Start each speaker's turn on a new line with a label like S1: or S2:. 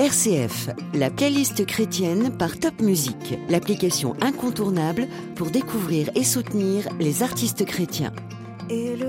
S1: RCF, la playlist chrétienne par Top Music, l'application incontournable pour découvrir et soutenir les artistes chrétiens.
S2: Et le